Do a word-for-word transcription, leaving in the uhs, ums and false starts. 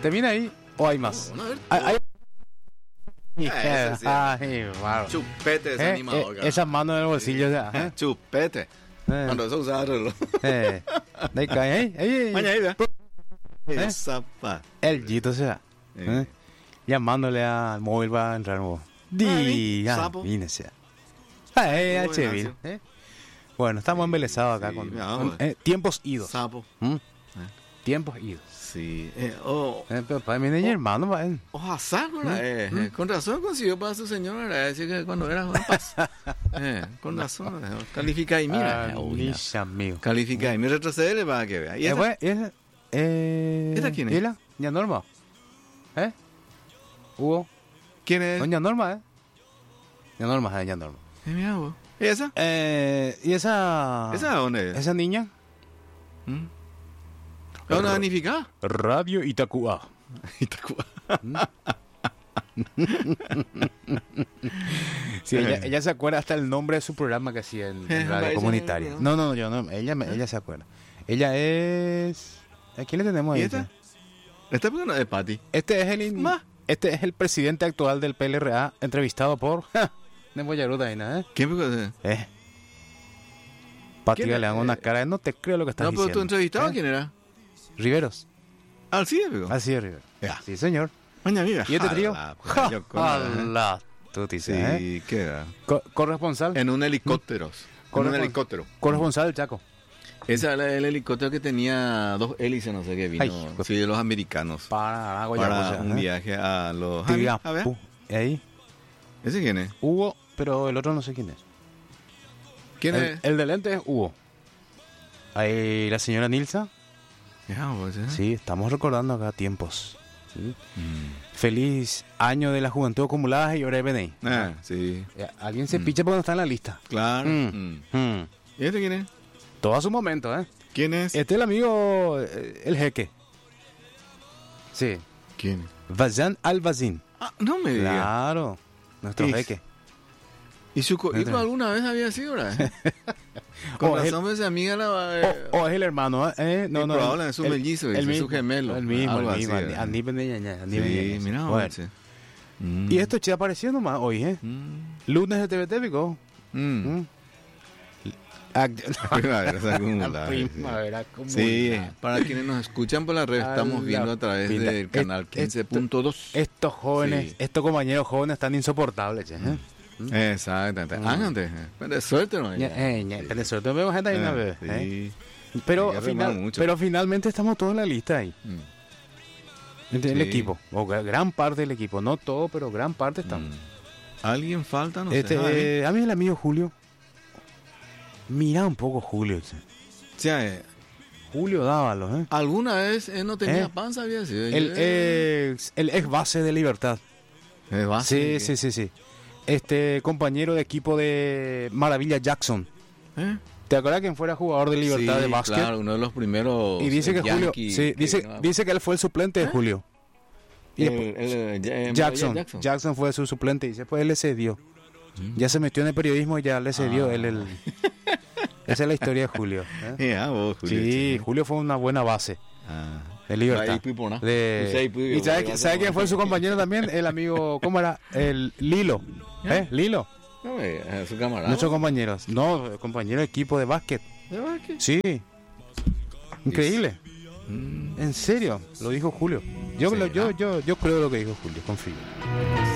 ¿Termina ahí o hay más? Bueno, a ver. Hay- hay- Ah, ese sí. Ay, wow. Chupete ese Eh, animador. eh, cara. esas manos en el bolsillo ya. ¿eh? Chupete. Eh, Cuando eso usaba reloj. eh. De ahí cae, ahí, ahí, Mañana ahí, ¿verdad? ¿Eh? Zapa. el Gito sea. Eh. ¿eh? Llamándole al móvil para entrar nuevo. Ay, Diga, sapo. vine sea. Ay, Muy H, buenazo. ¿eh? Bueno, estamos embelesados acá Sí, con, vamos. con, eh, tiempos idos. Sapo. ¿Mm? Tiempos idos. Sí. Eh, oh, Eh, pero para mí mi hermano, va, eh. Oaxaca, ¿verdad? Eh, eh, con razón consiguió para su señora, ¿verdad? Decir que cuando era joven paz. Eh, con razón. eh, Califica y mira. Ah, eh, uy, mis amigos. Califica y mira, retrocede para que vea. ¿Y Eh, esta? bueno, esa- eh, ¿Esta quién es? ¿y la? Doña Norma. ¿Eh? Hugo. ¿Quién es? Doña Norma, ¿eh? Doña Norma, Doña Norma. Eh, mira, vos. ¿Y esa? Eh, ¿y esa? ¿Esa dónde es? ¿Esa niña? ¿Mm? ¿La van a danificar? Radio Itacúa. Itacúa. Sí, ella, ella se acuerda hasta el nombre de su programa que hacía en, en radio Ella comunitaria. no- No, no, yo no. Ella, me- ella se acuerda. Ella es... ¿A quién le tenemos ¿Y ahí? esta? Esta porque no es Pati. Este es el... in- Ma. Este es el presidente actual del P L R A, entrevistado por... De Boyaruta, ahí, ¿no? ¿eh? ¿Quién porque es? Eh. Pati ¿Quién le dan es? una cara de no te creo lo que estás No, pero tu diciendo. entrevistado, ¿Eh? ¿quién era? Riveros. Ah, sí, amigo. Así es, Riveros. Ya. Sí, señor. Mañana, mira. ¿Y este trío? Jala, pues, Ja, yo con- jala. Tú te Sí, dices, ¿eh? ¿qué era? Co- corresponsal. En un helicóptero. En un Correspon- helicóptero. Corresponsal del Chaco. Ese era el helicóptero que tenía dos hélices, no sé qué vino. Ay, sí, de los americanos. Para, Para un viaje a los... Te diga, a ver. pu- ahí. ¿Ese quién es? Hugo, pero el otro no sé quién es. ¿Quién El, es? el de lente es Hugo. Ahí la señora Nilsa. Ya, pues, ¿eh? Sí, estamos recordando acá tiempos. ¿sí? Mm. Feliz año de la juventud acumulada y ahora de B N I. Ah, sí, Ya, Alguien se Mm. picha porque no está en la lista. claro. Mm. Mm. Hmm. ¿Y este quién es? Todo a su momento, ¿eh? ¿Quién es? Este es el amigo, eh, el jeque. Sí. ¿Quién? Vajan Al-Bazin. Ah, no me digas. Claro. Nuestro Y- jeque. ¿Y su co- hijo Entra. alguna vez había sido, verdad? Con O es razón, esa amiga la... eh, O, o es el hermano, ¿eh? Eh, No, y no. probable el- es su el- mellizo, el es su mismo, gemelo, El mismo, algo el mismo. así, Andi- ¿eh? Andi Bendeñaña, Andi sí, Bendeñaña. mira, Bueno. once. Mm. Y esto che apareció nomás hoy, ¿eh? Mm. Lunes de T V T, pico. Mm. ¿Mm? Ah, Primavera, se acumula, sí. primavera como Sí, la- para quienes nos escuchan por la red, A estamos la viendo a través pinta. del canal Es- quince punto dos. Estos jóvenes, Sí. estos compañeros jóvenes están insoportables, che, ¿eh? Exactamente. Mm. Háganse. eh. De suerte, ¿no? Ya, eh, ya, pero suerte vemos gente ahí una Ah, vez, sí. ¿eh? Pero, Sí, ya final- remamos mucho. pero finalmente estamos todos en la lista ahí. Mm. El Sí. equipo, o gra- gran parte del equipo, no todo, pero gran parte estamos. Mm. ¿Alguien falta? No este, sé. Javi. eh, a mí el amigo Julio. Mira un poco Julio. che. O sea, eh, Julio Dávalos, ¿eh? alguna vez él no tenía ¿Eh? panza, había sido. El ex, el ex base de Libertad. Es base, Sí, ¿qué? sí, sí, sí. Este compañero de equipo de Maravilla Jackson. ¿Eh? ¿Te acuerdas quién fuera jugador de Libertad Sí, de básquet? Claro, uno de los primeros. Y dice eh, que Julio, Yankee sí, que dice, vino a- dice que él fue el suplente de Julio. Y el- después- el- el- eh, Jackson, Jackson. Jackson fue su suplente y después él le cedió. Mm. Ya se metió en el periodismo y ya le cedió Ah. él el... Esa es la historia de Julio. ¿eh? Ya, vos, Julio, Sí, chico. Julio fue una buena base Ah. de Libertad. Ahí, Pipona. De- Pues ahí, pues, ¿Y sabe, vamos, sabe quién vamos. fue su compañero también? El amigo, ¿cómo era? El Lilo. ¿Eh? Lilo. No, eh, su camarada. Nuestros compañeros. No, compañero de equipo de básquet. ¿De verdad que? Sí. Increíble. Mm. En serio, lo dijo Julio. Yo, Sí, lo- yo, ¿verdad? yo, yo creo lo que dijo Julio, confío.